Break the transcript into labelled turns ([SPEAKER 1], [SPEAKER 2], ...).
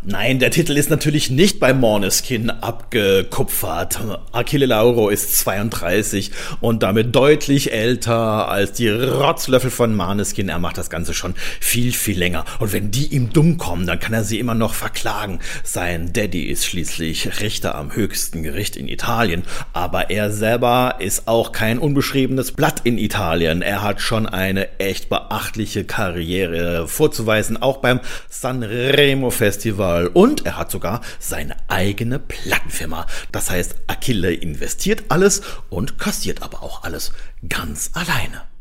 [SPEAKER 1] Nein, der Titel ist natürlich nicht bei Måneskin abgekupfert. Achille Lauro ist 32 und damit deutlich älter als die Rotzlöffel von Måneskin. Er macht das Ganze schon viel, viel länger. Und wenn die ihm dumm kommen, dann kann er sie immer noch verklagen. Sein Daddy ist schließlich Richter am höchsten Gericht in Italien. Aber er selber ist auch kein unbeschriebenes Blatt in Italien. Er hat schon eine echt beachtliche Karriere vorzuweisen, auch beim Sanremo Festival. Und er hat sogar seine eigene Plattenfirma. Das heißt, Achille investiert alles und kassiert aber auch alles ganz alleine.